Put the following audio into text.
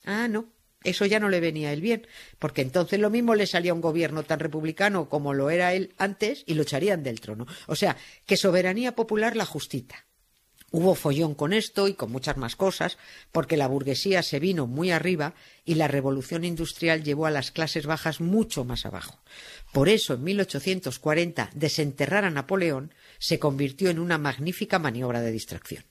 Ah, no. Eso ya no le venía a él bien, porque entonces lo mismo le salía un gobierno tan republicano como lo era él antes y lo echarían del trono. O sea, que soberanía popular la justita. Hubo follón con esto y con muchas más cosas, porque la burguesía se vino muy arriba y la revolución industrial llevó a las clases bajas mucho más abajo. Por eso, en 1840, desenterrar a Napoleón se convirtió en una magnífica maniobra de distracción.